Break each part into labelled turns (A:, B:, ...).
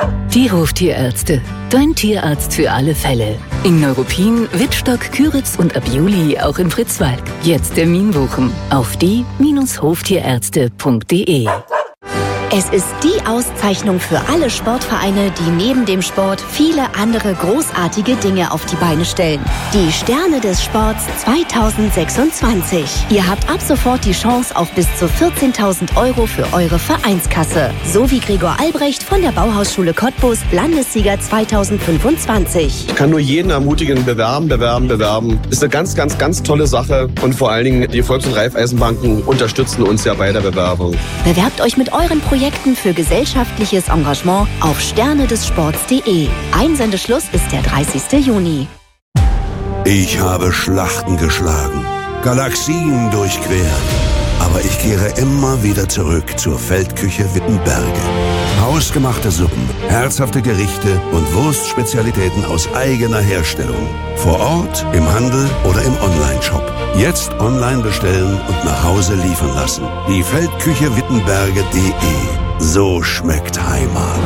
A: Die Hoftierärzte. Dein Tierarzt für alle Fälle. In Neuruppin, Wittstock, Küritz und ab Juli auch in Fritzwalk. Jetzt Termin buchen auf die-hoftierärzte.de.
B: Es ist die Auszeichnung für alle Sportvereine, die neben dem Sport viele andere großartige Dinge auf die Beine stellen. Die Sterne des Sports 2026. Ihr habt ab sofort die Chance auf bis zu 14.000 € für eure Vereinskasse. So wie Gregor Albrecht von der Bauhausschule Cottbus, Landessieger 2025.
C: Ich kann nur jeden ermutigen, bewerben. Ist eine ganz, ganz, ganz tolle Sache. Und vor allen Dingen, die Volks- und Raiffeisenbanken unterstützen uns ja bei der Bewerbung.
B: Bewerbt euch mit euren Projekten für gesellschaftliches Engagement auf sternedessports.de. Einsendeschluss ist der 30. Juni.
D: Ich habe Schlachten geschlagen, Galaxien durchquert, aber ich kehre immer wieder zurück zur Feldküche Wittenberge. Hausgemachte Suppen, herzhafte Gerichte und Wurstspezialitäten aus eigener Herstellung. Vor Ort, im Handel oder im Onlineshop. Jetzt online bestellen und nach Hause liefern lassen. Die Feldküche Wittenberge.de. So schmeckt Heimat.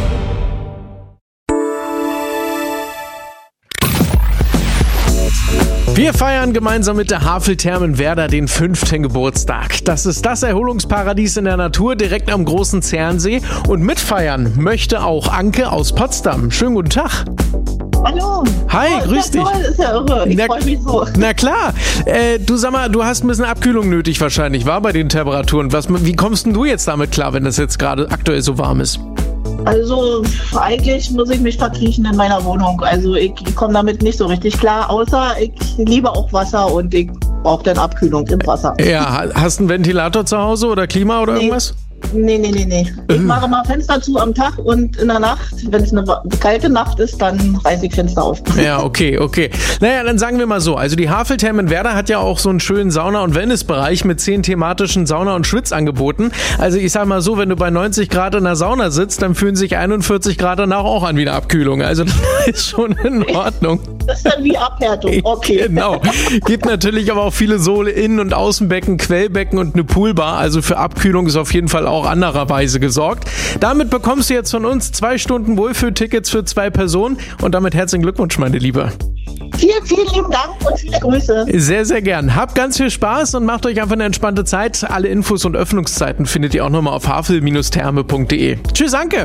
E: Wir feiern gemeinsam mit der Havelthermen Werder den 5. Geburtstag. Das ist das Erholungsparadies in der Natur direkt am großen Zernsee. Und mitfeiern möchte auch Anke aus Potsdam. Schönen guten Tag.
F: Hallo.
E: Hi, grüß dich.
F: Toll, ist ja irre. Ich freue mich so.
E: Na klar. Du sag mal, du hast ein bisschen Abkühlung nötig wahrscheinlich, war bei den Temperaturen. Wie kommst denn du jetzt damit klar, wenn das jetzt gerade aktuell so warm ist?
F: Also eigentlich muss ich mich verkriechen in meiner Wohnung. Also ich komme damit nicht so richtig klar, außer ich liebe auch Wasser und ich brauche dann Abkühlung im Wasser.
E: Ja, hast du einen Ventilator zu Hause oder Klima oder irgendwas?
F: Nee. Ich mache mal Fenster zu am Tag und in der Nacht, wenn es eine kalte Nacht ist, dann reiße ich Fenster auf.
E: Ja, okay. Naja, dann sagen wir mal so, also die Havelthermen Werder hat ja auch so einen schönen Sauna- und Wellnessbereich mit 10 thematischen Sauna- und Schwitzangeboten. Also ich sag mal so, wenn du bei 90 Grad in der Sauna sitzt, dann fühlen sich 41 Grad danach auch an wie eine Abkühlung. Also das ist schon in Ordnung.
F: Das ist dann wie Abhärtung, okay.
E: Genau. Gibt natürlich aber auch viele Sohle, Innen- und Außenbecken, Quellbecken und eine Poolbar. Also für Abkühlung ist auf jeden Fall auch andererweise gesorgt. Damit bekommst du jetzt von uns 2 Stunden Wohlfühltickets für 2 Personen und damit herzlichen Glückwunsch, meine Liebe.
F: Vielen, vielen lieben Dank und viele Grüße.
E: Sehr, sehr gern. Habt ganz viel Spaß und macht euch einfach eine entspannte Zeit. Alle Infos und Öffnungszeiten findet ihr auch nochmal auf havel-therme.de. Tschüss, Anke.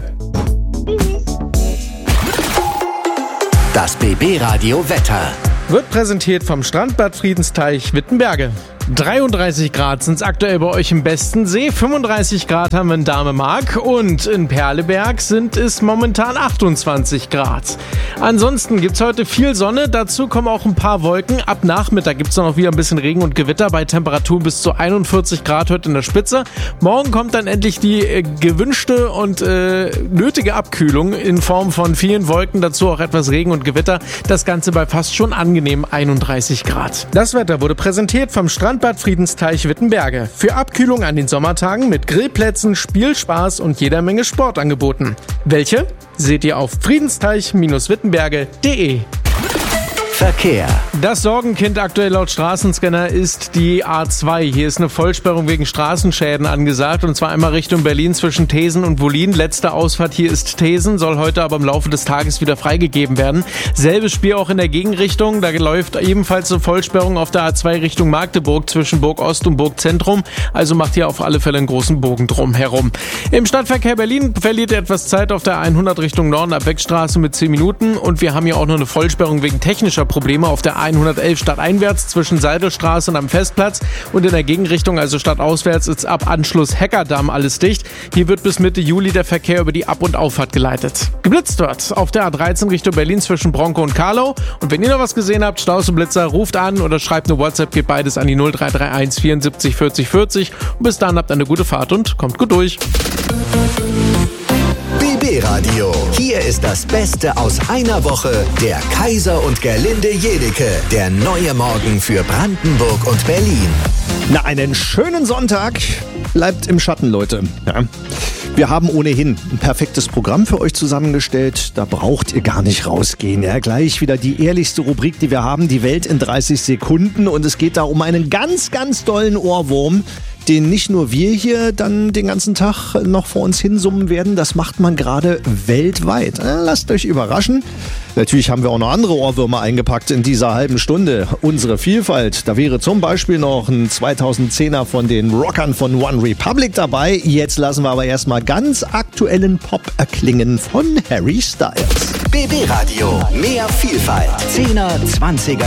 G: Das BB-Radio Wetter
E: wird präsentiert vom Strandbad Friedensteich Wittenberge. 33 Grad sind es aktuell bei euch im Bestensee, 35 Grad haben wir in Damemark und in Perleberg sind es momentan 28 Grad. Ansonsten gibt es heute viel Sonne, dazu kommen auch ein paar Wolken. Ab Nachmittag gibt es dann auch wieder ein bisschen Regen und Gewitter bei Temperaturen bis zu 41 Grad heute in der Spitze. Morgen kommt dann endlich die gewünschte und nötige Abkühlung in Form von vielen Wolken, dazu auch etwas Regen und Gewitter. Das Ganze bei fast schon angenehm 31 Grad. Das Wetter wurde präsentiert vom Strandbad Friedensteich Wittenberge. Für Abkühlung an den Sommertagen mit Grillplätzen, Spielspaß und jeder Menge Sportangeboten. Welche? Seht ihr auf friedensteich-wittenberge.de.
G: Verkehr.
E: Das Sorgenkind aktuell laut Straßenscanner ist die A2. Hier ist eine Vollsperrung wegen Straßenschäden angesagt und zwar einmal Richtung Berlin zwischen Thesen und Wollin. Letzte Ausfahrt hier ist Thesen, soll heute aber im Laufe des Tages wieder freigegeben werden. Selbes Spiel auch in der Gegenrichtung. Da läuft ebenfalls eine Vollsperrung auf der A2 Richtung Magdeburg zwischen Burg Ost und Burg Zentrum. Also macht hier auf alle Fälle einen großen Bogen drum herum. Im Stadtverkehr Berlin verliert ihr etwas Zeit auf der 100 Richtung Norden ab Beckstraße mit 10 Minuten und wir haben hier auch noch eine Vollsperrung wegen technischer Probleme auf der 111 stadteinwärts zwischen Seidelstraße und am Festplatz und in der Gegenrichtung, also stadtauswärts, ist ab Anschluss Heckerdamm alles dicht. Hier wird bis Mitte Juli der Verkehr über die Ab- und Auffahrt geleitet. Geblitzt wird auf der A13 Richtung Berlin zwischen Bronco und Karlau und wenn ihr noch was gesehen habt, Staus und Blitzer, ruft an oder schreibt eine WhatsApp, geht beides an die 0331 74 40 40 und bis dann habt eine gute Fahrt und kommt gut durch.
G: BB-Radio. Hier ist das Beste aus einer Woche. Der Kaiser und Gerlinde Jedecke. Der neue Morgen für Brandenburg und Berlin.
H: Na, einen schönen Sonntag. Bleibt im Schatten, Leute. Ja. Wir haben ohnehin ein perfektes Programm für euch zusammengestellt. Da braucht ihr gar nicht rausgehen. Ja, gleich wieder die ehrlichste Rubrik, die wir haben. Die Welt in 30 Sekunden. Und es geht da um einen ganz, ganz dollen Ohrwurm. den nicht nur wir hier dann den ganzen Tag noch vor uns hinsummen werden, das macht man gerade weltweit. Lasst euch überraschen. Natürlich haben wir auch noch andere Ohrwürmer eingepackt in dieser halben Stunde. Unsere Vielfalt, da wäre zum Beispiel noch ein 2010er von den Rockern von One Republic dabei. Jetzt lassen wir aber erstmal ganz aktuellen Pop erklingen von Harry Styles.
G: BB Radio, mehr Vielfalt. 10er, 20er.